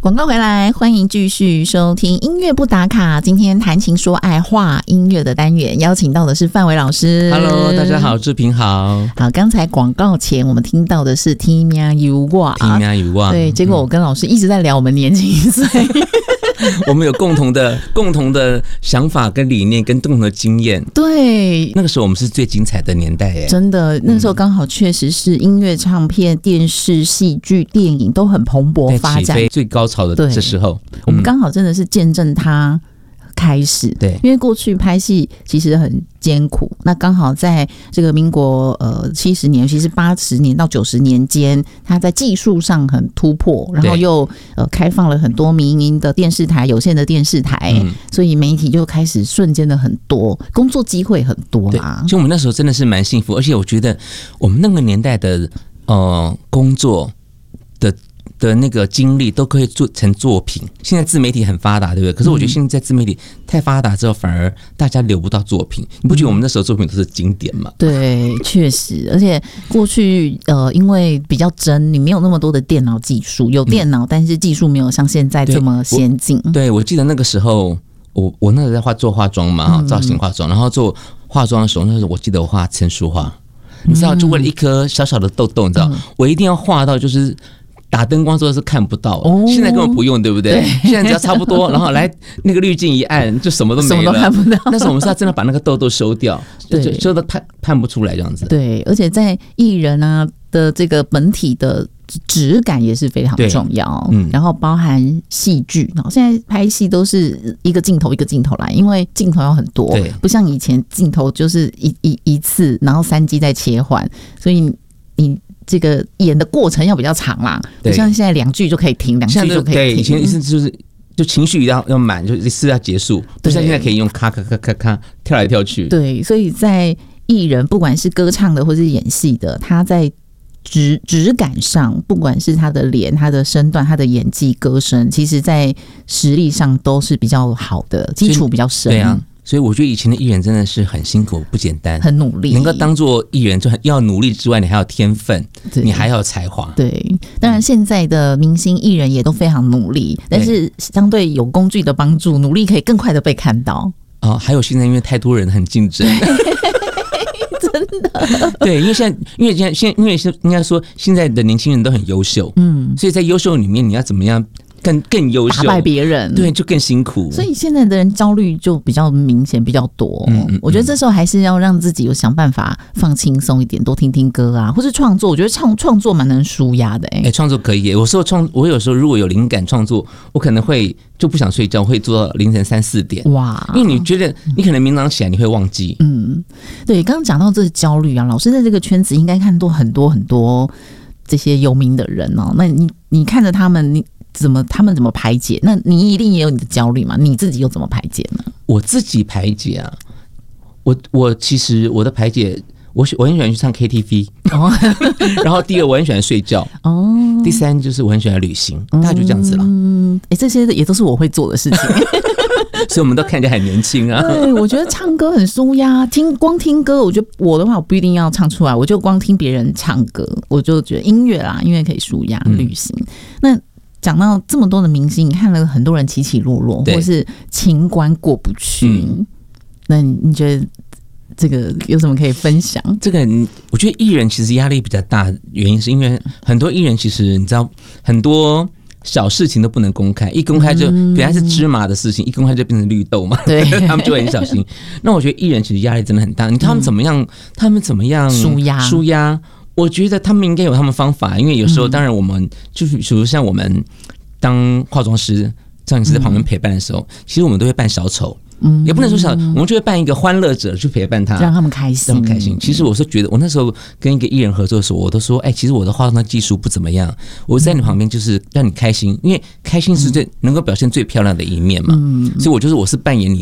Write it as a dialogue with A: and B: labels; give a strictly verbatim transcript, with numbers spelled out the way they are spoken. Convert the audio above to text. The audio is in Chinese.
A: 广告回来，欢迎继续收听音乐不打卡。今天谈情说爱话音乐的单元，邀请到的是范伟老师。
B: Hello， 大家好，志平好。
A: 好，刚才广告前我们听到的是《天命有我》，
B: 天命有我。
A: 对，结果我跟老师一直在聊我们年轻岁。
B: 我们有共同的共同的想法跟理念跟共同的经验。
A: 对，
B: 那个时候我们是最精彩的年代耶，
A: 真的，那时候刚好确实是音乐、唱片、电视、戏剧、电影都很蓬勃发展，
B: 起飞最高潮的这时候，
A: 我们刚好真的是见证它开始。
B: 对，
A: 因为过去拍戏其实很艰苦，那刚好在这个民国呃七十年，尤其是八十年到九十年间，它在技术上很突破，然后又呃开放了很多民营的电视台、有线的电视台，嗯、所以媒体就开始瞬间的很多工作机会很多啦。
B: 就我们那时候真的是蛮幸福，而且我觉得我们那个年代的呃工作的。的那个经历都可以做成作品。现在自媒体很发达，对不对？可是我觉得现在自媒体太发达之后，反而大家留不到作品。你不觉得我们那时候作品都是经典吗？
A: 对，确实。而且过去呃，因为比较真，你没有那么多的电脑技术，有电脑，嗯、但是技术没有像现在这么先进。
B: 对，对我记得那个时候，我我那时候在画做化妆嘛，造型化妆，然后做化妆的时候，那时候我记得我画陈淑桦，你知道，就为了一颗小小的痘痘，你知道，嗯、我一定要画到就是。打灯光之后是看不到，哦、现在根本不用，对不对？对，现在只要差不多，然后来那个滤镜一按，就什么都没了，
A: 什么都看不到。
B: 那时候我们是要真的把那个痘痘收掉，对，修的看看不出来这样子。
A: 对，而且在艺人啊的这个本体的质感也是非常重要，嗯，然后包含戏剧，然后现在拍戏都是一个镜头一个镜头来，因为镜头要很多，对，不像以前镜头就是一一一次，然后三机再切换，所以你。这个演的过程要比较长啦，不像现在两句就可以停，两句就可以停。
B: 对，以前意思就是就情绪要要满，就一次要结束，不像现在可以用咔咔咔咔咔跳来跳去。
A: 对，所以在艺人不管是歌唱的或是演戏的，他在质质感上，不管是他的脸、他的身段、他的演技、歌声，其实在实力上都是比较好的，基础比较深。
B: 对啊。所以我觉得以前的艺人真的是很辛苦不简单，
A: 很努力，
B: 能够当做艺人就要努力之外，你还要天分，你还要有才华。
A: 对，当然现在的明星艺人也都非常努力，但是相对有工具的帮助，努力可以更快的被看到。
B: 哦，还有现在因为太多人很竞争。
A: 真的，
B: 对，因为现在，因为现在，现因为是应该说，现在的年轻人都很优秀，嗯，所以在优秀里面，你要怎么样更更优秀，
A: 打败别人，
B: 对，就更辛苦。
A: 所以现在的人焦虑就比较明显，比较多。嗯嗯嗯，我觉得这时候还是要让自己有想办法放轻松一点，多听听歌啊，或是创作。我觉得创创作蛮能舒压的、欸。哎、欸，
B: 创作可以、欸。有时候创，我有时候如果有灵感创作，我可能会就不想睡觉，会做到凌晨三四点。哇！因为你觉得你可能明早起来你会忘记。嗯，
A: 对，刚刚讲到这个焦虑啊，老师在这个圈子应该看多很多很多这些有名的人哦。那你你看着他们，你。怎么他们怎么排解？那你一定也有你的焦虑嘛？你自己又怎么排解呢？
B: 我自己排解啊，我我其实我的排解，我我很喜欢去唱 K T V，、哦、然后第二我很喜欢睡觉，哦，第三就是我很喜欢旅行，大概就这样子了。
A: 嗯，哎、欸，这些也都是我会做的事情，
B: 所以我们都看起来很年轻啊。
A: 对，我觉得唱歌很舒压，听光听歌，我觉得我的话我不一定要唱出来，我就光听别人唱歌，我就觉得音乐啦，音乐可以舒压、旅行。嗯、那讲到这么多的明星，你看了很多人起起落落，或是情关过不去，嗯、那你觉得这个有什么可以分享？
B: 这个我觉得艺人其实压力比较大，原因是因为很多艺人其实你知道很多小事情都不能公开，一公开就本来是芝麻的事情，一公开就变成绿豆嘛，对，他们就会很小心。那我觉得艺人其实压力真的很大，你看他们怎么样，嗯、他们怎么样
A: 舒压
B: 舒压。我觉得他们应该有他们方法，因为有时候当然我们就是比如像我们当化妆师、造型师在旁边陪伴的时候，嗯、其实我们都会扮小丑，嗯，也不能说小丑，我们就会扮一个欢乐者去陪伴他，
A: 让他们开心，
B: 让他们开心。其实我是觉得，我那时候跟一个艺人合作的时候，我都说，哎、欸，其实我的化妆技术不怎么样，我在你旁边就是让你开心，因为开心是最能够表现最漂亮的一面嘛，嗯，所以我就是我是扮演你